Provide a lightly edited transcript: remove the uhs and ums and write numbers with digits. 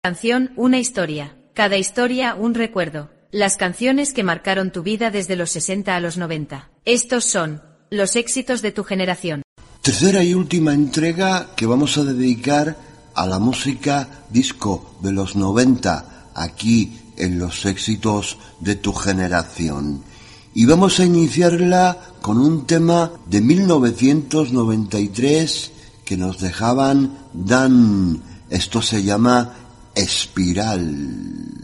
Canción, una historia. Cada historia, un recuerdo. Las canciones que marcaron tu vida desde los 60 a los 90. Estos son los éxitos de tu generación. Tercera y última entrega que vamos a dedicar a la música disco de los 90, aquí en los éxitos de tu generación. Y vamos a iniciarla con un tema de 1993 que nos dejaban Dan. Esto se llama Espiral.